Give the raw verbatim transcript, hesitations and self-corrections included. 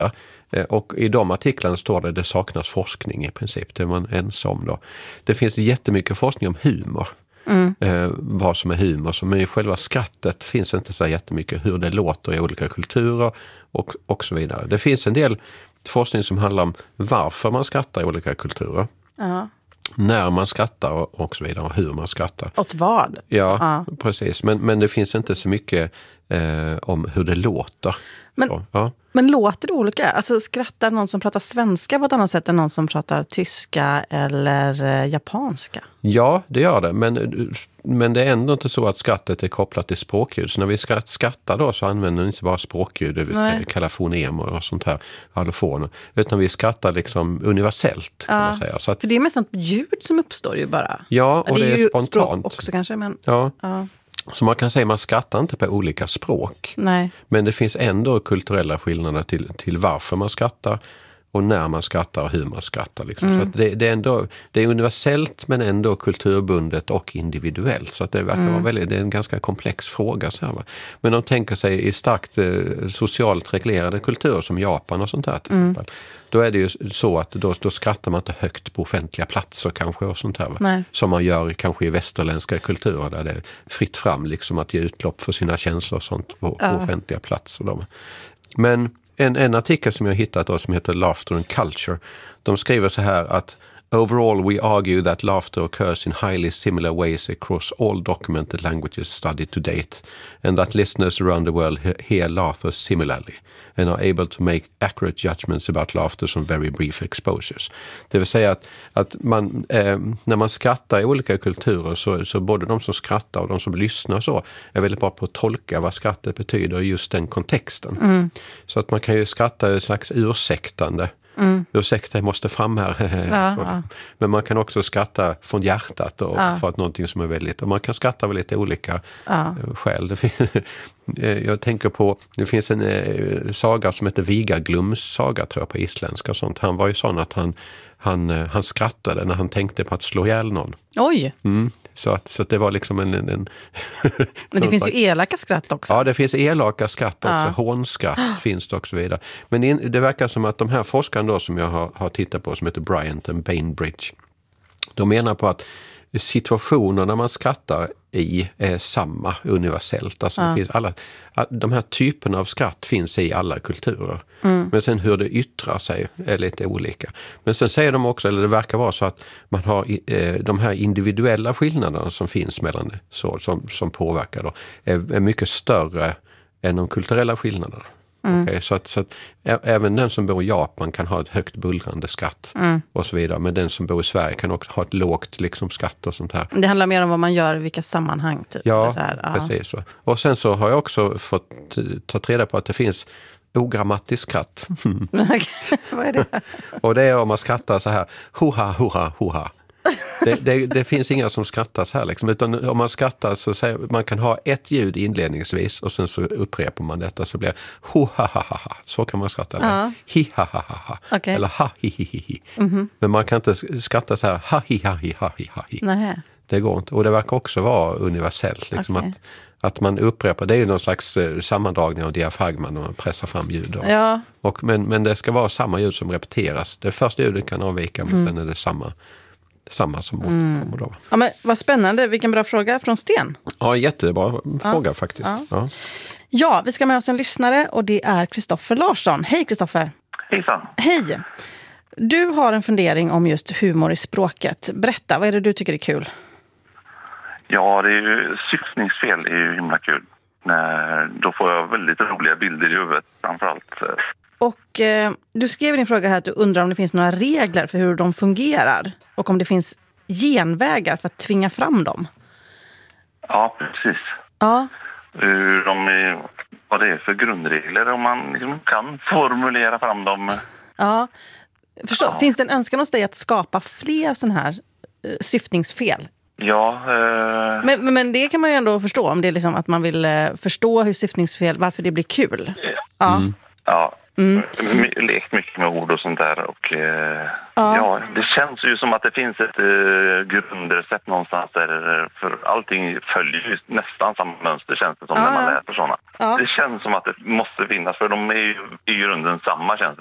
Och i de artiklarna står det det saknas forskning i princip. Det är man ensam då. Det finns jättemycket forskning om humor. Mm. Eh, vad som är humor. Men i själva skrattet finns inte så jättemycket hur det låter i olika kulturer och, och så vidare. Det finns en del forskning som handlar om varför man skrattar i olika kulturer. Ja. När man skrattar och, och så vidare och hur man skrattar. Åt vad? Ja, ja. Precis. Men, men det finns inte så mycket eh, om hur det låter. Men, så, ja. men låter det olika? Alltså skrattar någon som pratar svenska på ett annat sätt än någon som pratar tyska eller eh, japanska? Ja, det gör det. Men, men det är ändå inte så att skrattet är kopplat till språkljud. Så när vi skrattar då så använder vi inte bara språkljud, det vi ska kalla fonemer och sånt här, allofoner. Utan vi skrattar liksom universellt kan ja, man säga. Så att, för det är mest något ljud som uppstår ju bara. Ja, och det, det är, är ju spontant. Språk också kanske, men... Ja. ja. Så man kan säga att man skrattar inte på olika språk. Nej. Men det finns ändå kulturella skillnader till, till varför man skrattar och när man skrattar och hur man skrattar. Liksom. Mm. Så att det, det, är ändå, det är universellt men ändå kulturbundet och individuellt. Så att det verkar mm. vara väldigt, det är en ganska komplex fråga. Så här, va? Men de tänker sig i starkt eh, socialt reglerade kulturer som Japan och sånt här till exempel. Mm. Då är det ju så att då, då skrattar man inte högt på offentliga platser kanske och sånt här. Va? Som man gör kanske i västerländska kulturer där det är fritt fram liksom att ge utlopp för sina känslor och sånt på, ja. på offentliga platser. Då. Men en, en artikel som jag hittat då som heter Laughter and Culture, de skriver så här att overall we argue that laughter occurs in highly similar ways across all documented languages studied to date and that listeners around the world hear laughter similarly and are able to make accurate judgments about laughter from very brief exposures. Det vill säga att, att man, eh, när man skrattar i olika kulturer så, så både de som skrattar och de som lyssnar så är väldigt bra på att tolka vad skrattet betyder i just den kontexten. Mm. Så att man kan ju skratta ett slags ursäktande. Mm. Ursäkta, jag måste fram här. Ja, ja. Men man kan också skratta från hjärtat och ja. för att någonting som är väldigt... Och man kan skratta av lite olika ja. skäl. Det finns, jag tänker på... Det finns en eh, saga som heter Vigaglums saga tror jag på isländska och sånt. Han var ju sån att han, han, han skrattade när han tänkte på att slå ihjäl någon. Oj! Mm. Så, att, så att det var liksom en... en, en Men det finns ju elaka skratt också. Ja, det finns elaka skratt också. Ja. Hånskratt finns det också vidare. Men det, det verkar som att de här forskarna då som jag har, har tittat på som heter Bryant och Bainbridge, de menar på att situationerna man skrattar i är samma universellt. Alltså ja. det finns alla, de här typerna av skratt finns i alla kulturer. Mm. Men sen hur det yttrar sig är lite olika. Men sen säger de också, eller det verkar vara så att man har eh, de här individuella skillnaderna som finns mellan det, så, som, som påverkar då, är, är mycket större än de kulturella skillnaderna. Mm. Okay, så att, så att ä- även den som bor i Japan kan ha ett högt bullrande skratt mm. och så vidare. Men den som bor i Sverige kan också ha ett lågt liksom, skratt och sånt här. Det handlar mer om vad man gör i vilka sammanhang. Typ, ja, så här, ja, precis. Så. Och sen så har jag också fått ta reda på att det finns ogrammatisk skratt. Vad är det? Och det är om man skrattar så här, hoha, hoha, hoha. Det, det, det finns inga som skrattas här liksom, utan om man skrattar så säger man kan ha ett ljud inledningsvis och sen så upprepar man detta så blir ho ha ha ha, så kan man skratta eller uh. hi ha ha ha okay. eller ha hi hi hi. Mm-hmm. Men man kan inte skratta så här ha hi ha hi ha hi ha hi. Nej. Det går inte och det verkar också vara universellt liksom okay. att att man upprepar, det är ju någon slags sammandragning av diafragman när man pressar fram ljud. Ja. Och, men, men det ska vara samma ljud som repeteras. Det första ljudet kan avvika men mm. sen är det samma samma som återkommer mm. då. Ja, men vad spännande, vilken bra fråga från Sten. Ja, jättebra fråga ja. faktiskt. Ja. Ja. ja, vi ska med oss en lyssnare och det är Kristoffer Larsson. Hej Kristoffer. Hejsan. Hej. Du har en fundering om just humor i språket. Berätta, vad är det du tycker är kul? Ja, det är ju syftningsfel är ju himla kul. När, då får jag väldigt roliga bilder i huvudet framförallt. Och eh, du skrev i din fråga här att du undrar om det finns några regler för hur de fungerar. Och om det finns genvägar för att tvinga fram dem. Ja, precis. Ja. Hur de är, vad det är för grundregler om man liksom kan formulera fram dem. Ja, förstå. Ja. Finns det en önskan hos dig att skapa fler sådana här eh, syftningsfel? Ja. Eh... Men, men det kan man ju ändå förstå om det är liksom att man vill eh, förstå hur syftningsfel, varför det blir kul. Ja. Mm. Ja. Mm. My- lekt mycket med ord och sånt där. Och, eh, ja. ja, det känns ju som att det finns ett eh, grundrecept någonstans där. För allting följer ju nästan samma mönster, känns det som, Ja, när man ja. läser sådana. Ja. Det känns som att det måste finnas, för de är ju i grunden samma, känns det.